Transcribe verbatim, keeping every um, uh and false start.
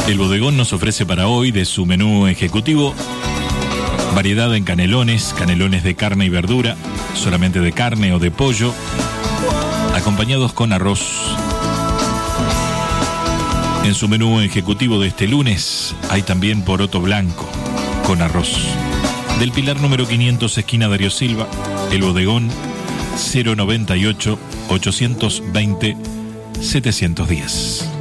El bodegón nos ofrece para hoy de su menú ejecutivo variedad en canelones, canelones de carne y verdura, solamente de carne o de pollo, acompañados con arroz. En su menú ejecutivo de este lunes hay también poroto blanco con arroz. Del Pilar número quinientos, esquina Darío Silva, el bodegón cero noventa y ocho, ochocientos veinte, setecientos diez.